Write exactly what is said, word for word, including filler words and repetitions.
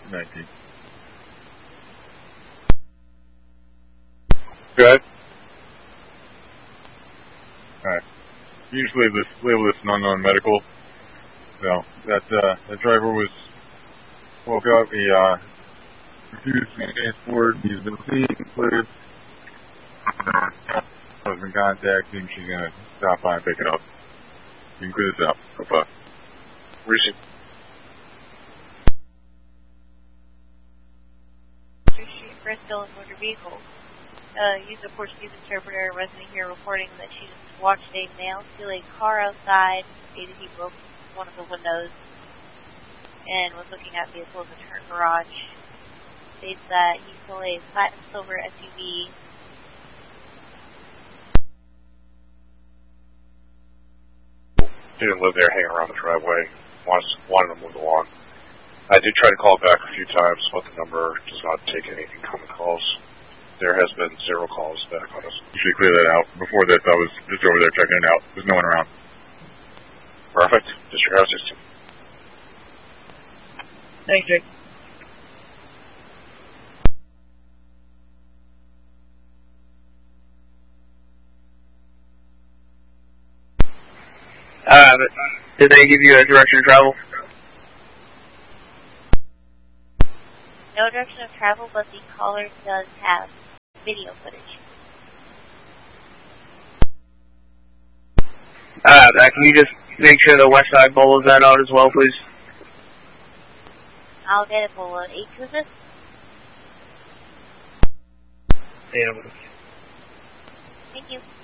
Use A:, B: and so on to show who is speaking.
A: nineteen.
B: Go ahead.
A: Alright. Usually this label this an unknown medical. So that uh that driver was woke up, he uh refused to transport, he's been seen, cleared. Has been contacting, she's gonna stop by and pick it up. You can clear this up. Goodbye.
B: Receive.
C: Street for a stolen motor vehicle. Uh, use a Portuguese interpreter. Resident here reporting that she just watched a male steal a car outside. Stated he broke one of the windows and was looking at vehicles in her garage. States that he stole a platinum silver S U V.
B: Didn't live there, hanging around the driveway. Wanted, wanted to move along. I did try to call back a few times, but the number does not take any incoming calls. There has been zero calls back on us.
A: You should clear that out. Before this, I was just over there checking it out. There's no one around.
B: Perfect. Disregard system.
D: Thanks, Jake. Uh, did they give you a direction of travel?
C: No direction of travel, but the caller does have video footage.
D: Uh, can you just make sure the west side bowls that out as well, please?
C: I'll get it. Bowl eight to this.
D: Yeah.
C: Thank you.